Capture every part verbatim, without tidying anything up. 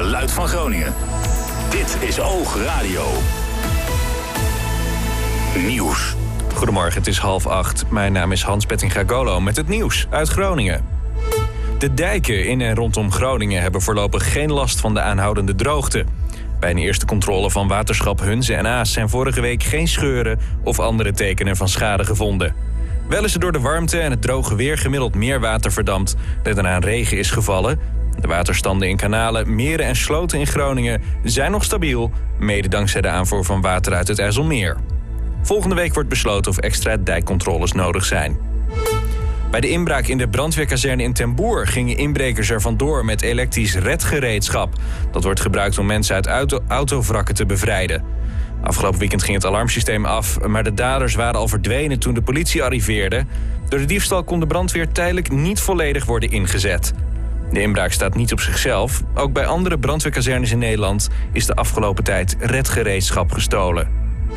geluid van Groningen. Dit is Oog Radio. Nieuws. Goedemorgen, het is half acht. Mijn naam is Hans Pettinga-Golo met het nieuws uit Groningen. De dijken in en rondom Groningen hebben voorlopig geen last van de aanhoudende droogte. Bij een eerste controle van waterschap Hunze en Aas zijn vorige week geen scheuren of andere tekenen van schade gevonden. Wel is er door de warmte en het droge weer gemiddeld meer water verdampt dat er aan regen is gevallen. De waterstanden in kanalen, meren en sloten in Groningen zijn nog stabiel, mede dankzij de aanvoer van water uit het IJsselmeer. Volgende week wordt besloten of extra dijkcontroles nodig zijn. Bij de inbraak in de brandweerkazerne in Ten Boer gingen inbrekers er vandoor met elektrisch redgereedschap. Dat wordt gebruikt om mensen uit auto- autovrakken te bevrijden. Afgelopen weekend ging het alarmsysteem af, maar de daders waren al verdwenen toen de politie arriveerde. Door de diefstal kon de brandweer tijdelijk niet volledig worden ingezet. De inbraak staat niet op zichzelf. Ook bij andere brandweerkazernes in Nederland is de afgelopen tijd redgereedschap gestolen.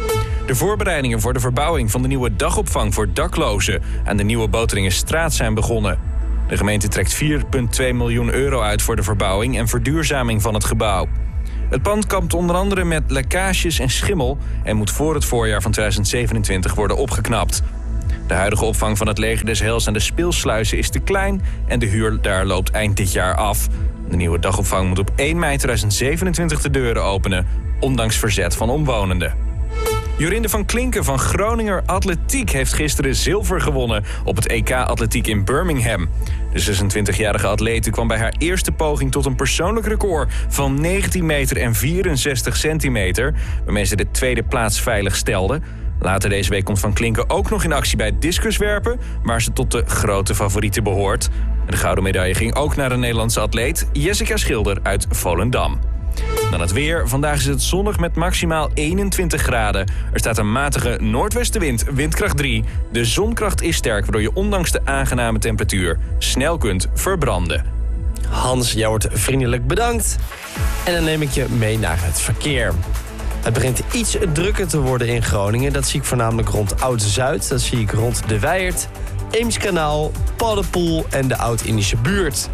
De voorbereidingen voor de verbouwing van de nieuwe dagopvang voor daklozen aan de Nieuwe Boteringenstraat zijn begonnen. De gemeente trekt vier komma twee miljoen euro uit voor de verbouwing en verduurzaming van het gebouw. Het pand kampt onder andere met lekkages en schimmel en moet voor het voorjaar van tweeduizend zevenentwintig worden opgeknapt. De huidige opvang van het Leger des Heils aan de Speelsluizen is te klein en de huur daar loopt eind dit jaar af. De nieuwe dagopvang moet op één mei tweeduizend zevenentwintig de deuren openen, ondanks verzet van omwonenden. Jorinde van Klinken van Groninger Atletiek heeft gisteren zilver gewonnen op het E K Atletiek in Birmingham. De zesentwintigjarige atlete kwam bij haar eerste poging tot een persoonlijk record van negentien meter en vierenzestig centimeter, waarmee ze de tweede plaats veilig stelde. Later deze week komt Van Klinken ook nog in actie bij het discuswerpen, waar ze tot de grote favorieten behoort. De gouden medaille ging ook naar een Nederlandse atleet, Jessica Schilder uit Volendam. Dan het weer. Vandaag is het zonnig met maximaal eenentwintig graden. Er staat een matige noordwestenwind, windkracht drie. De zonkracht is sterk, waardoor je ondanks de aangename temperatuur snel kunt verbranden. Hans, jou wordt vriendelijk bedankt. En dan neem ik je mee naar het verkeer. Het begint iets drukker te worden in Groningen. Dat zie ik voornamelijk rond Oud-Zuid. Dat zie ik rond De Wijert, Eemskanaal, Paddenpoel en de Oud-Indische buurt.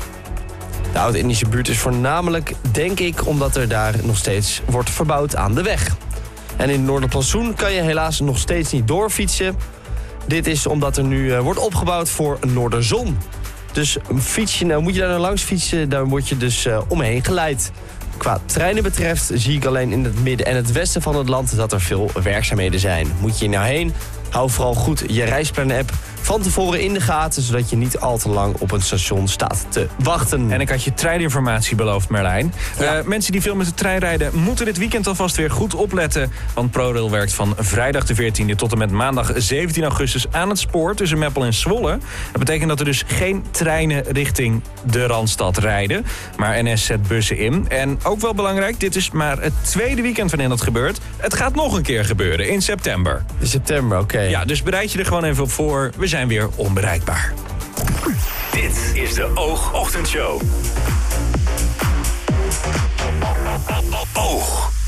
De Oud-Indische buurt is voornamelijk, denk ik, omdat er daar nog steeds wordt verbouwd aan de weg. En in Noorderplantsoen kan je helaas nog steeds niet doorfietsen. Dit is omdat er nu uh, wordt opgebouwd voor Noorderzon. Dus fiets je, nou, moet je daar nou langs fietsen, daar word je dus uh, omheen geleid. Qua treinen betreft zie ik alleen in het midden en het westen van het land dat er veel werkzaamheden zijn. Moet je hier nou heen? Hou vooral goed je reisplan-app van tevoren in de gaten, zodat je niet al te lang op een station staat te wachten. En ik had je treininformatie beloofd, Merlijn. Ja. Uh, mensen die veel met de trein rijden moeten dit weekend alvast weer goed opletten. Want ProRail werkt van vrijdag de veertiende tot en met maandag zeventien augustus aan het spoor tussen Meppel en Zwolle. Dat betekent dat er dus geen treinen richting de Randstad rijden. Maar N S zet bussen in. En ook wel belangrijk, dit is maar het tweede weekend waarin dat gebeurt. Het gaat nog een keer gebeuren in september. In september, oké. Okay. Ja, dus bereid je er gewoon even op voor. We zijn weer onbereikbaar. Dit is de Oog Ochtendshow. Oog.